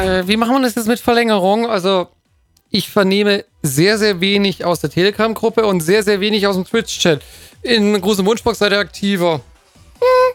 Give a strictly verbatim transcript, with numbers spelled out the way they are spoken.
Äh, wie machen wir das jetzt mit Verlängerung? Also, ich vernehme sehr, sehr wenig aus der Telegram-Gruppe und sehr, sehr wenig aus dem Twitch-Chat. In großem Wunschbox seid ihr aktiver. Hm.